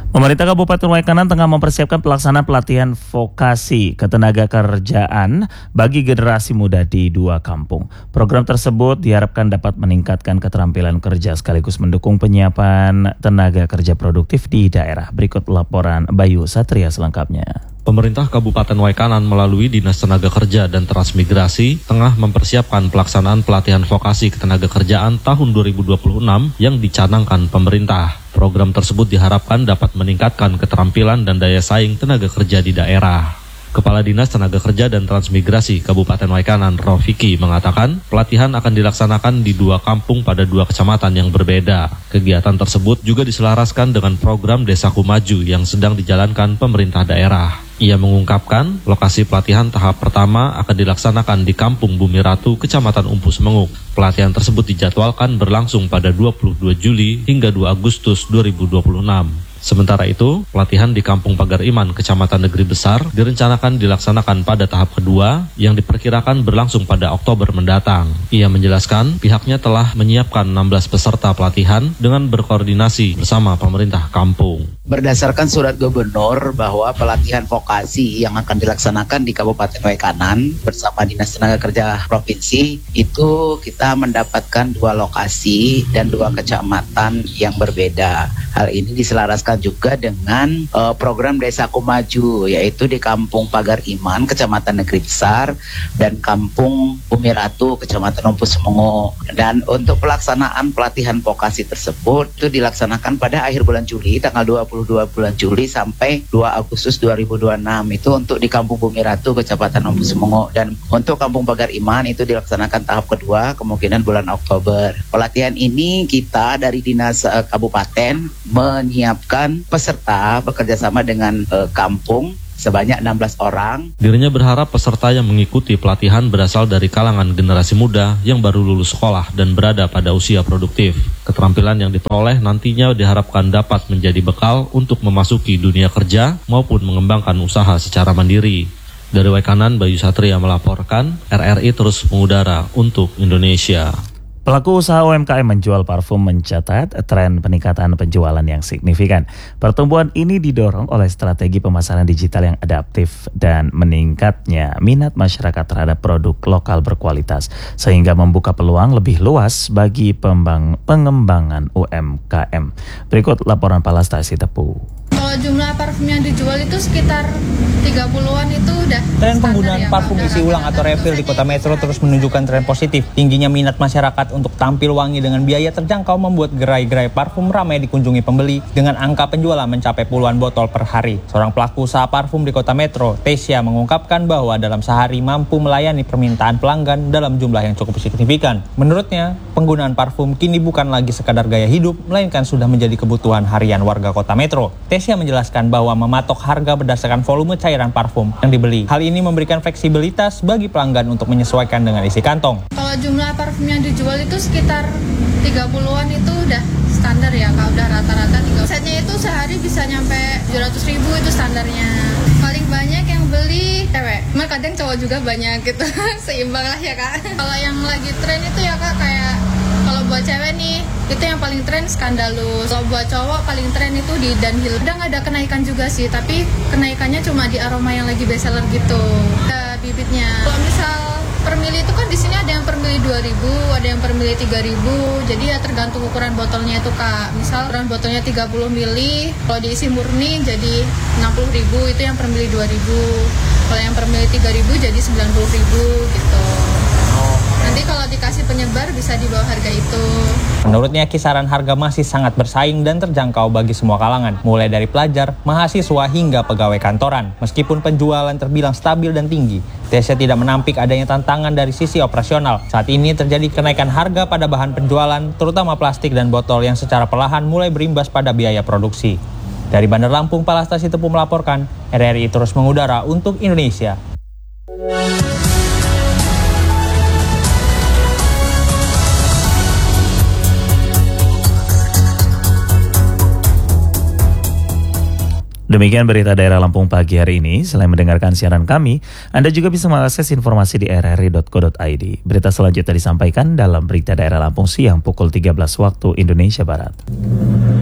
Pemerintah Kabupaten Waikanan tengah mempersiapkan pelaksanaan pelatihan vokasi ketenagakerjaan bagi generasi muda di 2 kampung. Program tersebut diharapkan dapat meningkatkan keterampilan kerja sekaligus mendukung penyiapan tenaga kerja produktif di daerah. Berikut laporan Bayu Satria selengkapnya. Pemerintah Kabupaten Waikanan melalui Dinas Tenaga Kerja dan Transmigrasi tengah mempersiapkan pelaksanaan pelatihan vokasi ketenagakerjaan tahun 2026 yang dicanangkan pemerintah. Program tersebut diharapkan dapat meningkatkan keterampilan dan daya saing tenaga kerja di daerah. Kepala Dinas Tenaga Kerja dan Transmigrasi Kabupaten Waikanan, Rofiki, mengatakan pelatihan akan dilaksanakan di 2 kampung pada 2 kecamatan yang berbeda. Kegiatan tersebut juga diselaraskan dengan program Desaku Maju yang sedang dijalankan pemerintah daerah. Ia mengungkapkan lokasi pelatihan tahap pertama akan dilaksanakan di Kampung Bumi Ratu, Kecamatan Umpu Semenguk. Pelatihan tersebut dijadwalkan berlangsung pada 22 Juli hingga 2 Agustus 2026. Sementara itu, pelatihan di Kampung Pagar Iman, Kecamatan Negeri Besar, direncanakan dilaksanakan pada tahap kedua yang diperkirakan berlangsung pada Oktober mendatang. Ia menjelaskan pihaknya telah menyiapkan 16 peserta pelatihan dengan berkoordinasi bersama pemerintah kampung. Berdasarkan surat gubernur bahwa pelatihan vokasi yang akan dilaksanakan di Kabupaten Waikanan bersama Dinas Tenaga Kerja Provinsi itu kita mendapatkan 2 lokasi dan 2 kecamatan yang berbeda. Hal ini diselaraskan juga dengan program Desaku Maju, yaitu di Kampung Pagar Iman, Kecamatan Negeri Besar, dan Kampung Bumi Ratu, Kecamatan Umpu Semenguk. Dan untuk pelaksanaan pelatihan vokasi tersebut itu dilaksanakan pada akhir bulan Juli, tanggal 22 bulan Juli sampai 2 Agustus 2026. Itu untuk di Kampung Bumi Ratu, Kecamatan Umpu Semenguk. Dan untuk Kampung Pagar Iman itu dilaksanakan tahap kedua, kemungkinan bulan Oktober. Pelatihan ini kita dari Dinas Kabupaten menyiapkan peserta bekerjasama dengan kampung sebanyak 16 orang. Dirinya berharap peserta yang mengikuti pelatihan berasal dari kalangan generasi muda yang baru lulus sekolah dan berada pada usia produktif. Keterampilan yang diperoleh nantinya diharapkan dapat menjadi bekal untuk memasuki dunia kerja maupun mengembangkan usaha secara mandiri. Dari Waikanan, Bayu Satria melaporkan, RRI terus mengudara untuk Indonesia. Pelaku usaha UMKM menjual parfum mencatat tren peningkatan penjualan yang signifikan. Pertumbuhan ini didorong oleh strategi pemasaran digital yang adaptif dan meningkatnya minat masyarakat terhadap produk lokal berkualitas, sehingga membuka peluang lebih luas bagi pengembangan UMKM. Berikut laporan Palastasi Tepu. Kalau jumlah parfum yang dijual itu sekitar 30-an itu udah. Tren penggunaan parfum isi ulang atau refill di Kota Metro terus menunjukkan tren positif. Tingginya minat masyarakat untuk tampil wangi dengan biaya terjangkau membuat gerai-gerai parfum ramai dikunjungi pembeli dengan angka penjualan mencapai puluhan botol per hari. Seorang pelaku usaha parfum di Kota Metro, Tesya, mengungkapkan bahwa dalam sehari mampu melayani permintaan pelanggan dalam jumlah yang cukup signifikan. Menurutnya, penggunaan parfum kini bukan lagi sekadar gaya hidup, melainkan sudah menjadi kebutuhan harian warga Kota Metro. Tesya menjelaskan bahwa mematok harga berdasarkan volume cairan parfum yang dibeli. Hal ini memberikan fleksibilitas bagi pelanggan untuk menyesuaikan dengan isi kantong. Kalau jumlah parfum yang dijual itu sekitar 30-an itu udah standar ya, kalau udah rata-rata 3. Setnya itu sehari bisa nyampe 700.000 itu standarnya. Paling banyak yang beli cewek, kadang cowok juga banyak gitu. Seimbang lah ya Kak. Kalau yang lagi tren itu ya Kak, kayak kalau buat cewek nih, itu yang paling tren Skandalus. Kalau buat cowok paling tren itu di Dunhill. Udah nggak ada kenaikan juga sih, tapi kenaikannya cuma di aroma yang lagi best seller gitu. Ada bibitnya. Kalau misal per mili itu kan di sini ada yang per mili 2.000, ada yang per mili 3.000. Jadi ya tergantung ukuran botolnya itu Kak. Misal ukuran botolnya 30 mili, kalau diisi murni jadi 60.000, itu yang per mili 2.000. Kalau yang per mili 3.000 jadi 90.000 gitu. Nanti kalau dikasih penyebar bisa di bawah harga itu. Menurutnya kisaran harga masih sangat bersaing dan terjangkau bagi semua kalangan, mulai dari pelajar, mahasiswa hingga pegawai kantoran. Meskipun penjualan terbilang stabil dan tinggi, Tesya tidak menampik adanya tantangan dari sisi operasional. Saat ini terjadi kenaikan harga pada bahan penjualan, terutama plastik dan botol yang secara perlahan mulai berimbas pada biaya produksi. Dari Bandar Lampung, Palastasi Tepu melaporkan, RRI terus mengudara untuk Indonesia. Demikian berita daerah Lampung pagi hari ini. Selain mendengarkan siaran kami, Anda juga bisa mengakses informasi di rri.co.id. Berita selanjutnya disampaikan dalam berita daerah Lampung siang pukul 13 waktu Indonesia Barat.